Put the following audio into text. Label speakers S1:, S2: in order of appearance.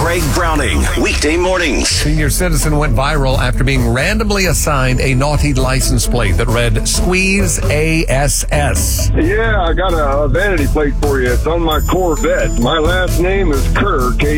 S1: Greg Browning, weekday mornings.
S2: Senior citizen went viral after being randomly assigned a naughty license plate that read Squeeze ASS.
S3: Yeah, I got a vanity plate for you. It's on my Corvette. My last name is Kerr,